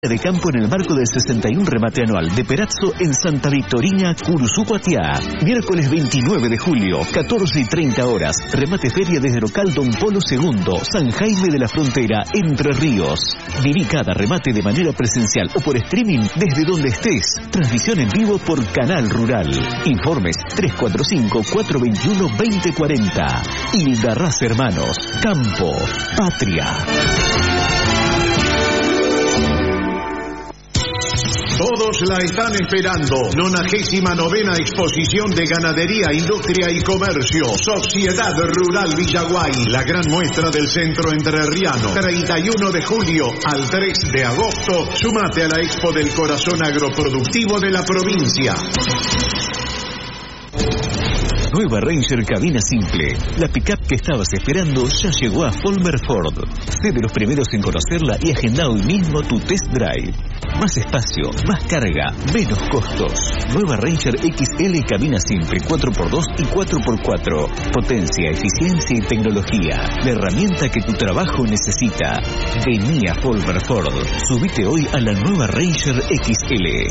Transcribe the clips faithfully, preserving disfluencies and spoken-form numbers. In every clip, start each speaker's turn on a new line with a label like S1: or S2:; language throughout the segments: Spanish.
S1: de campo en el marco del sesenta y uno remate anual de Perazzo en Santa Victorina, Curuzú-Cuatiá. Miércoles veintinueve de julio, catorce y treinta horas. Remate feria desde local Don Polo segundo, San Jaime de la Frontera, Entre Ríos. Viví cada remate de manera presencial o por streaming desde donde estés. Transmisión en vivo por Canal Rural. Informes tres cuatro cinco, cuatro dos uno, dos cero cuatro cero. Hildarraz Hermanos. Campo. Patria.
S2: Todos la están esperando. nonagésima novena Exposición de Ganadería, Industria y Comercio. Sociedad Rural Villaguay. La gran muestra del centro entrerriano. treinta y uno de julio al tres de agosto. Sumate a la Expo del Corazón Agroproductivo de la provincia.
S1: Nueva Ranger cabina simple. La pickup que estabas esperando ya llegó a Folmer Ford. Sé de los primeros en conocerla y agenda hoy mismo tu test drive. Más espacio, más carga, menos costos. Nueva Ranger X L cabina simple cuatro por dos y cuatro por cuatro. Potencia, eficiencia y tecnología. La herramienta que tu trabajo necesita. Vení a Folmer Ford. Subite hoy a la Nueva Ranger X L.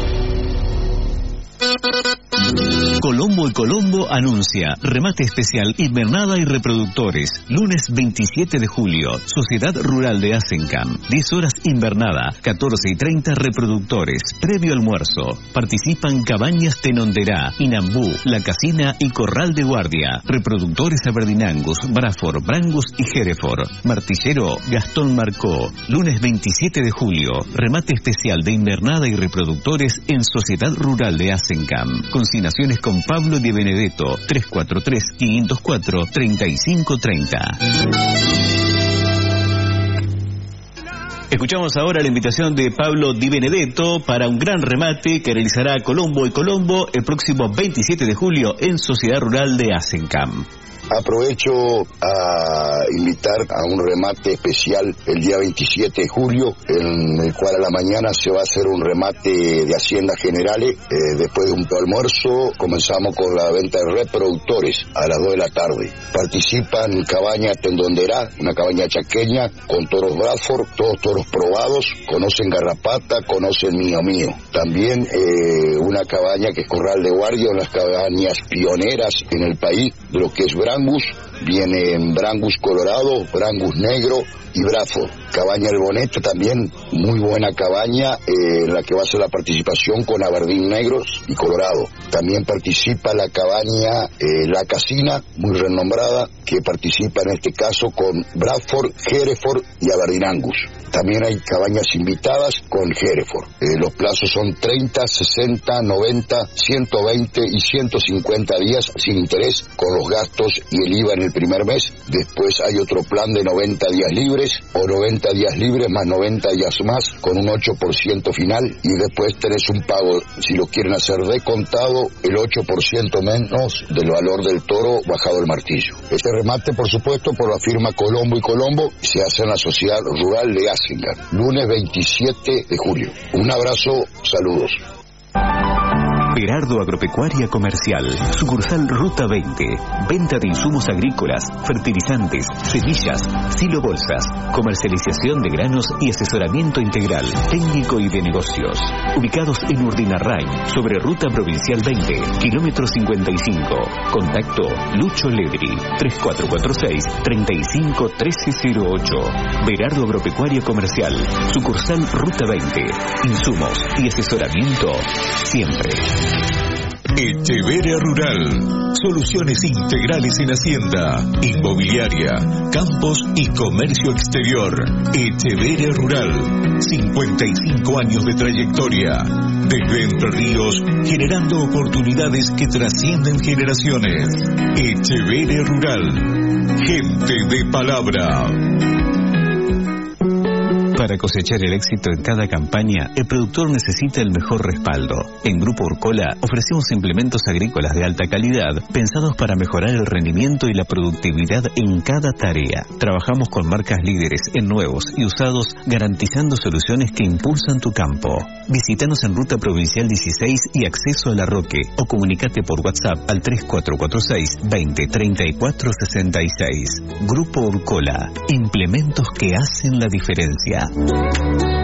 S1: Colombo y Colombo anuncia remate especial invernada y reproductores, lunes veintisiete de julio, Sociedad Rural de Asencam, diez horas invernada, catorce y treinta reproductores, previo almuerzo. Participan Cabañas Tenonderá, Inambú, La Casina y Corral de Guardia. Reproductores Aberdeen-Angus, Braford, Brangus y Hereford. Martillero Gastón Marcó, lunes veintisiete de julio, remate especial de invernada y reproductores en Sociedad Rural de Asencam. Consignaciones con Pablo Di Benedetto, tres cuatro tres, cinco cero cuatro, tres cinco tres cero. Escuchamos ahora la invitación de Pablo Di Benedetto para un gran remate que realizará Colombo y Colombo el próximo veintisiete de julio en Sociedad Rural de Asencam.
S3: Aprovecho a invitar a un remate especial el día veintisiete de julio, en el cual a la mañana se va a hacer un remate de Haciendas Generales. Eh, después de un almuerzo comenzamos con la venta de reproductores a las dos de la tarde. Participan Cabaña Tendonderá, una cabaña chaqueña con toros Bradford, todos toros probados, conocen Garrapata, conocen Mío Mío. También eh, una cabaña que es Corral de Guardia, unas cabañas pioneras en el país de lo que es Brangus. Vienen Brangus Colorado, Brangus Negro y Braford. Cabaña El Bonete también, muy buena cabaña, eh, en la que va a ser la participación con Aberdeen Negros y Colorado. También participa la cabaña eh, La Casina, muy renombrada, que participa en este caso con Bradford, Hereford y Aberdeen Angus. También hay cabañas invitadas con Hereford. Eh, los plazos son treinta, sesenta, noventa, ciento veinte y ciento cincuenta días sin interés, con los gastos y el I V A en el primer mes. Después hay otro plan de noventa días libres o noventa días libres más noventa días más con un ocho por ciento final, y después tenés un pago, si lo quieren hacer de contado, el ocho por ciento menos del valor del toro bajado el martillo. Este remate, por supuesto, por la firma Colombo y Colombo, se hace en la Sociedad Rural de Asencam, lunes veintisiete de julio. Un abrazo, saludos.
S1: Berardo Agropecuaria Comercial, sucursal Ruta veinte, venta de insumos agrícolas, fertilizantes, semillas, silobolsas, comercialización de granos y asesoramiento integral, técnico y de negocios. Ubicados en Urdinarrain, sobre Ruta Provincial veinte, kilómetro cincuenta y cinco. Contacto Lucho Ledri, tres cuatro cuatro seis, tres cinco uno tres cero ocho. Berardo Agropecuaria Comercial, sucursal Ruta veinte, insumos y asesoramiento siempre.
S4: Echeverria Rural, soluciones integrales en hacienda, inmobiliaria, campos y comercio exterior. Echeverria Rural, cincuenta y cinco años de trayectoria, desde Entre Ríos, generando oportunidades que trascienden generaciones. Echeverria Rural, gente de palabra.
S1: Para cosechar el éxito en cada campaña, el productor necesita el mejor respaldo. En Grupo Urcola ofrecemos implementos agrícolas de alta calidad, pensados para mejorar el rendimiento y la productividad en cada tarea. Trabajamos con marcas líderes en nuevos y usados, garantizando soluciones que impulsan tu campo. Visítanos en Ruta Provincial dieciséis y Acceso a la Roque, o comunicate por WhatsApp al tres cuatro cuatro seis, veinte, treinta y cuatro sesenta y seis. Grupo Urcola, implementos que hacen la diferencia.